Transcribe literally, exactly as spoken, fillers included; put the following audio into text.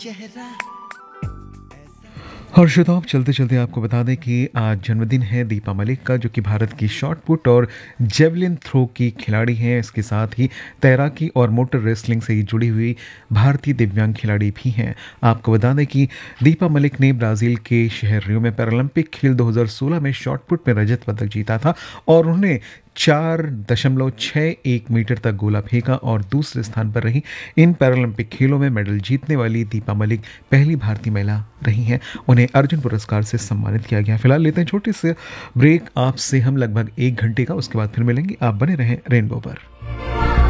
चेहरा। और श्रोताओं, चलते चलते आपको बता दें कि आज जन्मदिन है दीपा मलिक का, जो कि भारत की शॉट पुट और जेवलिन थ्रो की खिलाड़ी हैं। इसके साथ ही तैराकी और मोटर रेसलिंग से जुड़ी हुई भारतीय दिव्यांग खिलाड़ी भी हैं। आपको बता दें कि दीपा मलिक ने ब्राज़ील के शहर रियो में पैरालंपिक खेल दो हज़ार सोलह में शॉट पुट में रजत पदक जीता था और उन्होंने चार दशमलव छः एक मीटर तक गोला फेंका और दूसरे स्थान पर रही। इन पैरालंपिक खेलों में मेडल जीतने वाली दीपा मलिक पहली भारतीय महिला रही हैं। उन्हें अर्जुन पुरस्कार से सम्मानित किया गया। फिलहाल लेते हैं छोटे से ब्रेक आपसे हम लगभग एक घंटे का, उसके बाद फिर मिलेंगे। आप बने रहें रेनबो पर।